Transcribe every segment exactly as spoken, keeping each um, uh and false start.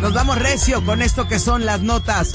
nos vamos recio con esto que son las notas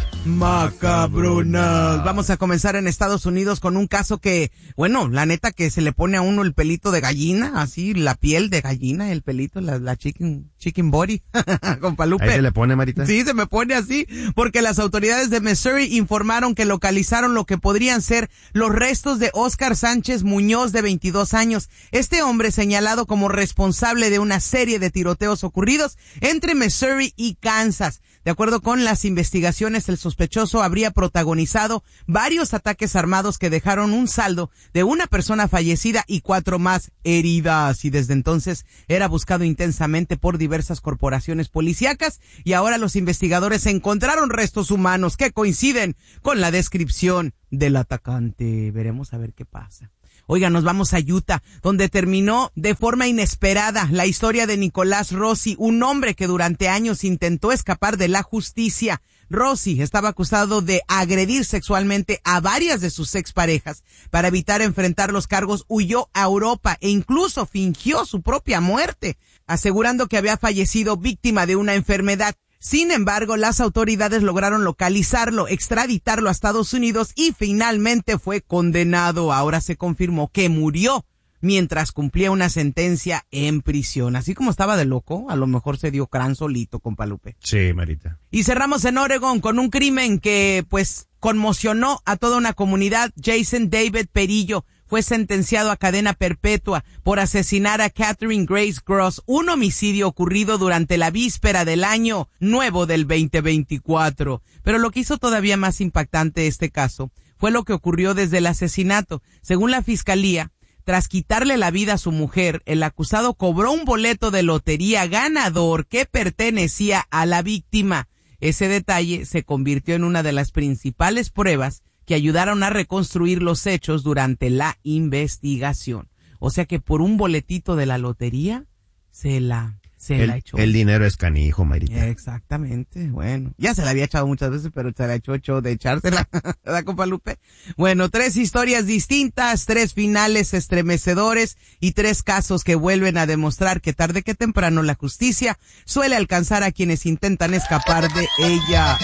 macabronas. Vamos a comenzar en Estados Unidos con un caso que, bueno, la neta que se le pone a uno el pelito de gallina, así, la piel de gallina, el pelito, la, la chicken, chicken body, con Palupe. ¿Ahí se le pone, Marita? Sí, se me pone así, porque las autoridades de Missouri informaron que localizaron lo que podrían ser los restos de Oscar Sánchez Muñoz, de veintidós años. Este hombre señalado como responsable de una serie de tiroteos ocurridos entre Missouri y Kansas. De acuerdo con las investigaciones, el sospechoso habría protagonizado varios ataques armados que dejaron un saldo de una persona fallecida y cuatro más heridas. Y desde entonces era buscado intensamente por diversas corporaciones policíacas y ahora los investigadores encontraron restos humanos que coinciden con la descripción del atacante. Veremos a ver qué pasa. Oiga, nos vamos a Utah, donde terminó de forma inesperada la historia de Nicolás Rossi, un hombre que durante años intentó escapar de la justicia. Rossi estaba acusado de agredir sexualmente a varias de sus exparejas. Para evitar enfrentar los cargos, huyó a Europa e incluso fingió su propia muerte, asegurando que había fallecido víctima de una enfermedad. Sin embargo, las autoridades lograron localizarlo, extraditarlo a Estados Unidos y finalmente fue condenado. Ahora se confirmó que murió mientras cumplía una sentencia en prisión. Así como estaba de loco, a lo mejor se dio crán solito, compa Lupe. Sí, Marita. Y cerramos en Oregón con un crimen que, pues, conmocionó a toda una comunidad. Jason David Perillo fue sentenciado a cadena perpetua por asesinar a Catherine Grace Gross, un homicidio ocurrido durante la víspera del año nuevo del veinte veinticuatro. Pero lo que hizo todavía más impactante este caso fue lo que ocurrió desde el asesinato. Según la fiscalía, tras quitarle la vida a su mujer, el acusado cobró un boleto de lotería ganador que pertenecía a la víctima. Ese detalle se convirtió en una de las principales pruebas que ayudaron a reconstruir los hechos durante la investigación. O sea que por un boletito de la lotería se la se el, la echó. El dinero es canijo, Marita. Exactamente, bueno. Ya se la había echado muchas veces, pero se la echó hecho de echársela, ¿verdad, compa Lupe? Bueno, tres historias distintas, tres finales estremecedores y tres casos que vuelven a demostrar que tarde que temprano la justicia suele alcanzar a quienes intentan escapar de ella.